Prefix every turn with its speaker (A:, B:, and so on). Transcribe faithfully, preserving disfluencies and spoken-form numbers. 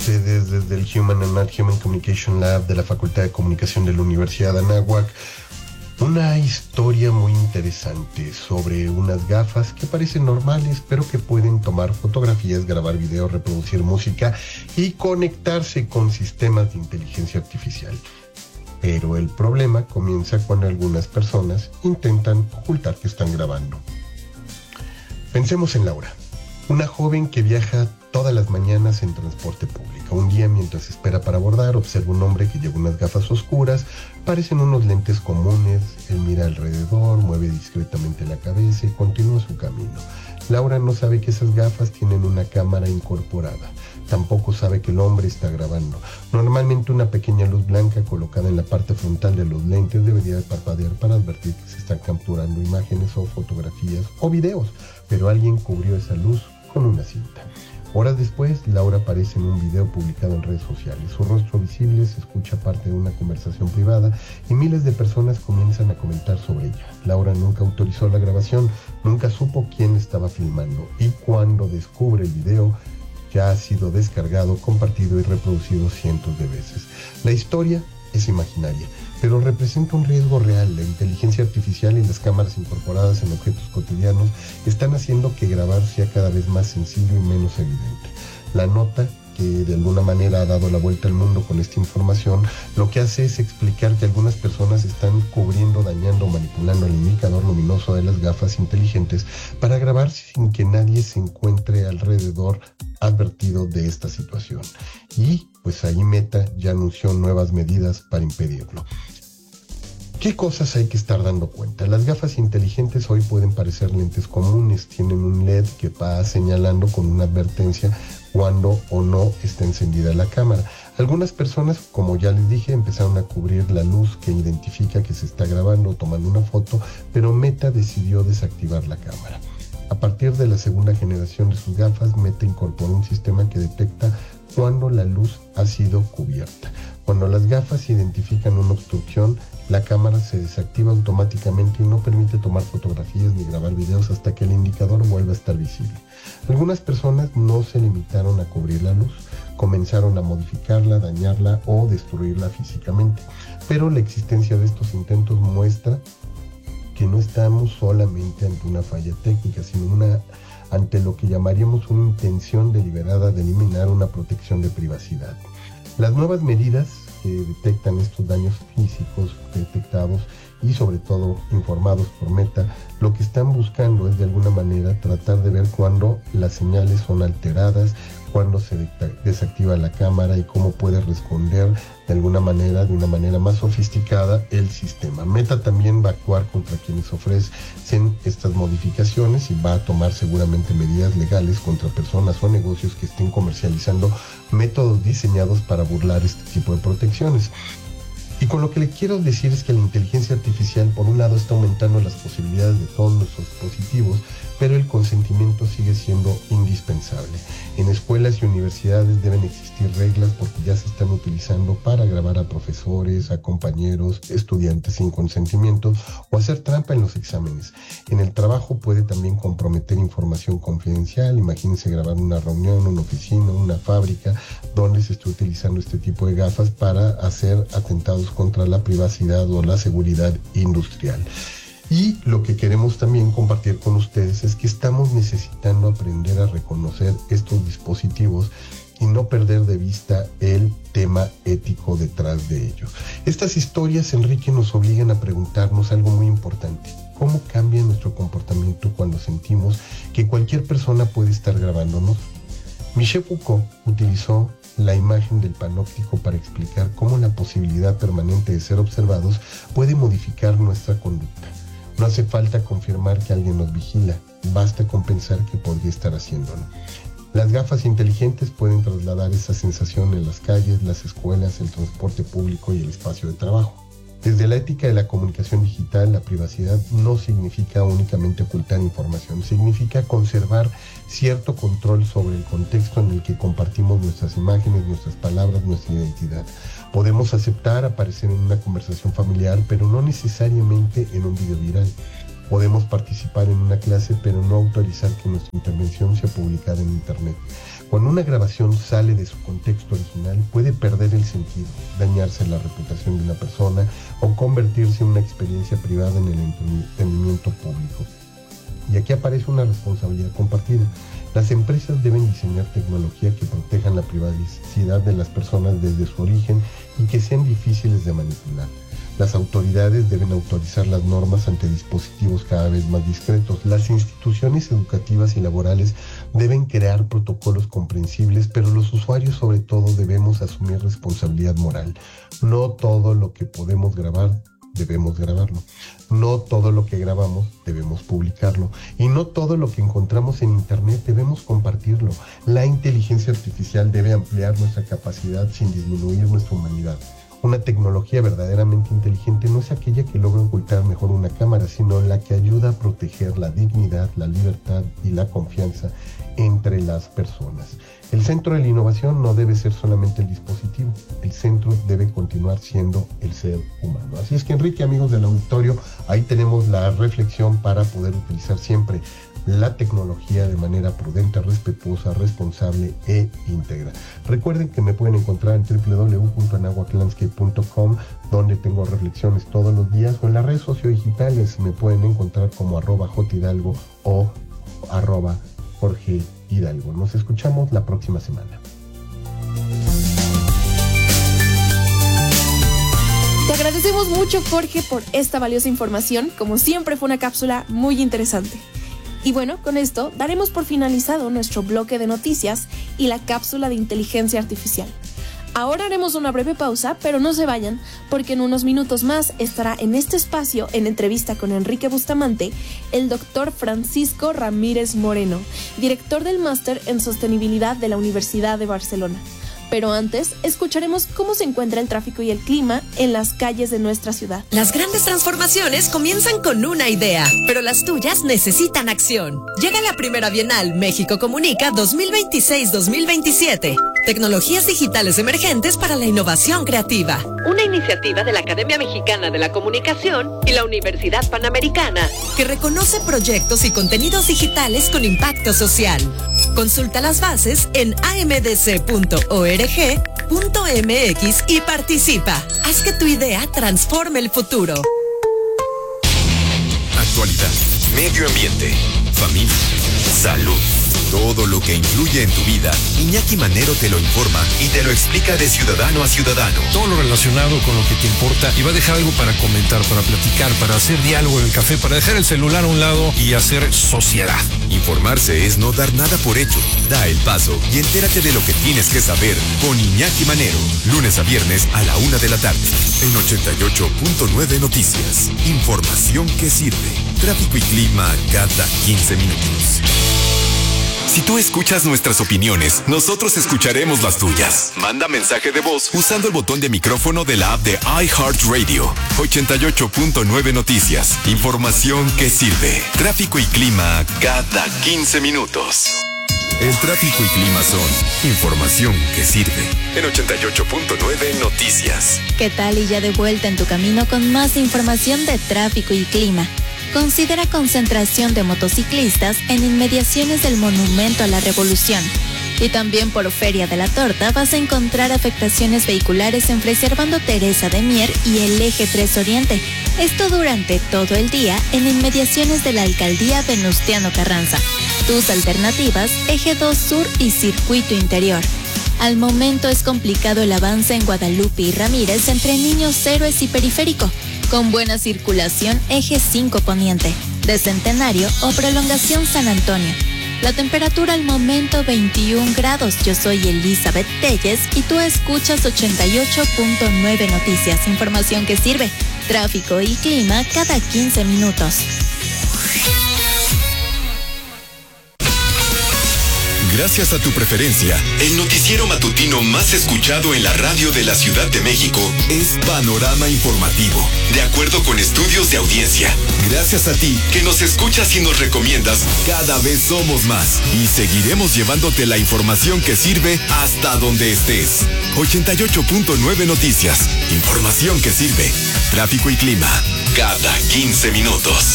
A: Ustedes desde el Human and Art Human Communication Lab de la Facultad de Comunicación de la Universidad de Anáhuac, una historia muy interesante sobre unas gafas que parecen normales, pero que pueden tomar fotografías, grabar videos, reproducir música y conectarse con sistemas de inteligencia artificial. Pero el problema comienza cuando algunas personas intentan ocultar que están grabando. Pensemos en Laura, una joven que viaja todas las mañanas en transporte público. Un día, mientras espera para abordar, observa un hombre que lleva unas gafas oscuras, parecen unos lentes comunes. Él mira alrededor, mueve discretamente la cabeza y continúa su camino. Laura no sabe que esas gafas tienen una cámara incorporada. Tampoco sabe que el hombre está grabando. Normalmente una pequeña luz blanca colocada en la parte frontal de los lentes debería de parpadear para advertir que se están capturando imágenes o fotografías o videos, pero alguien cubrió esa luz con una cinta. Horas después, Laura aparece en un video publicado en redes sociales. Su rostro visible, se escucha parte de una conversación privada y miles de personas comienzan a comentar sobre ella. Laura nunca autorizó la grabación, nunca supo quién estaba filmando y cuando descubre el video, ya ha sido descargado, compartido y reproducido cientos de veces. La historia es imaginaria, pero representa un riesgo real. La inteligencia artificial y las cámaras incorporadas en objetos cotidianos están haciendo que grabar sea cada vez más sencillo y menos evidente. La nota, que de alguna manera ha dado la vuelta al mundo con esta información, lo que hace es explicar que algunas personas están cubriendo, dañando o manipulando el indicador luminoso de las gafas inteligentes para grabar sin que nadie se encuentre alrededor advertido de esta situación. Y pues ahí Meta ya anunció nuevas medidas para impedirlo. ¿Qué cosas hay que estar dando cuenta? Las gafas inteligentes hoy pueden parecer lentes comunes, tienen un L E D que va señalando con una advertencia cuando o no está encendida la cámara. Algunas personas, como ya les dije, empezaron a cubrir la luz que identifica que se está grabando o tomando una foto, pero Meta decidió desactivar la cámara. A partir de la segunda generación de sus gafas, Meta incorporó un sistema que detecta cuando la luz ha sido cubierta. Cuando las gafas identifican una obstrucción, la cámara se desactiva automáticamente y no permite tomar fotografías ni grabar videos hasta que el indicador vuelva a estar visible. Algunas personas no se limitaron a cubrir la luz, comenzaron a modificarla, dañarla o destruirla físicamente. Pero la existencia de estos intentos muestra que no estamos solamente ante una falla técnica, sino una, ante lo que llamaríamos una intención deliberada de eliminar una protección de privacidad. Las nuevas medidas que detectan estos daños físicos detectados y sobre todo informados por Meta, lo que están buscando es de alguna manera tratar de ver cuándo las señales son alteradas, cuándo se desactiva la cámara y cómo puede responder de alguna manera, de una manera más sofisticada el sistema. Meta también va a actuar contra quienes ofrecen estas modificaciones y va a tomar seguramente medidas legales contra personas o negocios que estén comercializando métodos diseñados para burlar este tipo de protecciones. Y con lo que le quiero decir es que la inteligencia artificial, por un lado, está aumentando las posibilidades de todos nuestros dispositivos, pero el consentimiento sigue siendo indispensable. En escuelas y universidades deben existir reglas porque ya se están utilizando para grabar a profesores, a compañeros, estudiantes sin consentimiento o hacer trampa en los exámenes. En el trabajo puede también comprometer información confidencial. Imagínense grabar una reunión, una oficina, una fábrica, donde se está utilizando este tipo de gafas para hacer atentados contra la privacidad o la seguridad industrial. Y lo que queremos también compartir con ustedes es que estamos necesitando aprender a reconocer estos dispositivos y no perder de vista el tema ético detrás de ello. Estas historias, Enrique, nos obligan a preguntarnos algo muy importante. ¿Cómo cambia nuestro comportamiento cuando sentimos que cualquier persona puede estar grabándonos? Michel Foucault utilizó la imagen del panóptico para explicar cómo la posibilidad permanente de ser observados puede modificar nuestra conducta. No hace falta confirmar que alguien nos vigila, basta con pensar que podría estar haciéndolo. Las gafas inteligentes pueden trasladar esa sensación en las calles, las escuelas, el transporte público y el espacio de trabajo. Desde la ética de la comunicación digital, la privacidad no significa únicamente ocultar información, significa conservar cierto control sobre el contexto en el que compartimos nuestras imágenes, nuestras palabras, nuestra identidad. Podemos aceptar aparecer en una conversación familiar, pero no necesariamente en un video viral. Podemos participar en una clase, pero no autorizar que nuestra intervención sea publicada en Internet. Cuando una grabación sale de su contexto original, puede perder el sentido, dañarse la reputación de una persona o convertirse en una experiencia privada en el entretenimiento público. Y aquí aparece una responsabilidad compartida. Las empresas deben diseñar tecnología que protejan la privacidad de las personas desde su origen y que sean difíciles de manipular. Las autoridades deben autorizar las normas ante dispositivos cada vez más discretos. Las instituciones educativas y laborales deben crear protocolos comprensibles, pero los usuarios sobre todo debemos asumir responsabilidad moral. No todo lo que podemos grabar debemos grabarlo. No todo lo que grabamos debemos publicarlo. Y no todo lo que encontramos en internet debemos compartirlo. La inteligencia artificial debe ampliar nuestra capacidad sin disminuir nuestra humanidad. Una tecnología verdaderamente inteligente no es aquella que logra ocultar mejor una cámara, sino la que ayuda a proteger la dignidad, la libertad y la confianza entre las personas. El centro de la innovación no debe ser solamente el dispositivo, el centro debe continuar siendo el ser humano. Así es que, Enrique, amigos del auditorio, ahí tenemos la reflexión para poder utilizar siempre la tecnología de manera prudente, respetuosa, responsable e íntegra. Recuerden que me pueden encontrar en doble u doble u doble u punto anahuac landscape punto com, donde tengo reflexiones todos los días, o en las redes sociodigitales me pueden encontrar como arroba jhidalgo o arroba Jorge Hidalgo. Nos escuchamos la próxima semana.
B: Te agradecemos mucho, Jorge, por esta valiosa información. Como siempre, fue una cápsula muy interesante. Y bueno, con esto daremos por finalizado nuestro bloque de noticias y la cápsula de inteligencia artificial. Ahora haremos una breve pausa, pero no se vayan, porque en unos minutos más estará en este espacio, en entrevista con Enrique Bustamante, el doctor Francisco Ramírez Moreno, director del Máster en Sostenibilidad de la Universidad de Barcelona. Pero antes, escucharemos cómo se encuentra el tráfico y el clima en las calles de nuestra ciudad.
C: Las grandes transformaciones comienzan con una idea, pero las tuyas necesitan acción. Llega la primera Bienal México Comunica dos mil veintiséis dos mil veintisiete. Tecnologías digitales emergentes para la innovación creativa. Una iniciativa de la Academia Mexicana de la Comunicación y la Universidad Panamericana, que reconoce proyectos y contenidos digitales con impacto social. Consulta las bases en a eme de ce punto org punto eme equis y participa. Haz que tu idea transforme el futuro.
D: Actualidad, medio ambiente, familia, salud. Todo lo que influye en tu vida, Iñaki Manero te lo informa y te lo explica de ciudadano a ciudadano.
E: Todo lo relacionado con lo que te importa, y va a dejar algo para comentar, para platicar, para hacer diálogo en el café, para dejar el celular a un lado y hacer sociedad.
D: Informarse es no dar nada por hecho. Da el paso y entérate de lo que tienes que saber con Iñaki Manero. Lunes a viernes a la una de la tarde. En ochenta y ocho punto nueve Noticias. Información que sirve. Tráfico y clima cada quince minutos. Si tú escuchas nuestras opiniones, nosotros escucharemos las tuyas. Manda mensaje de voz usando el botón de micrófono de la app de iHeartRadio. ochenta y ocho punto nueve Noticias. Información que sirve. Tráfico y clima cada quince minutos. El tráfico y clima son información que sirve. En ochenta y ocho punto nueve Noticias.
F: ¿Qué tal? Y ya de vuelta en tu camino con más información de tráfico y clima. Considera concentración de motociclistas en inmediaciones del Monumento a la Revolución. Y también por Feria de la Torta vas a encontrar afectaciones vehiculares en Fray Servando Teresa de Mier y el Eje tres Oriente. Esto durante todo el día en inmediaciones de la Alcaldía Venustiano Carranza. Tus alternativas, Eje dos Sur y Circuito Interior. Al momento es complicado el avance en Guadalupe y Ramírez entre Niños Héroes y Periférico. Con buena circulación, Eje cinco Poniente, de Centenario o Prolongación San Antonio. La temperatura al momento veintiún grados. Yo soy Elizabeth Telles y tú escuchas ochenta y ocho punto nueve Noticias. Información que sirve. Tráfico y clima cada quince minutos.
D: Gracias a tu preferencia, el noticiero matutino más escuchado en la radio de la Ciudad de México es Panorama Informativo, de acuerdo con estudios de audiencia. Gracias a ti, que nos escuchas y nos recomiendas, cada vez somos más y seguiremos llevándote la información que sirve hasta donde estés. ochenta y ocho punto nueve Noticias, información que sirve. Tráfico y clima, cada quince minutos.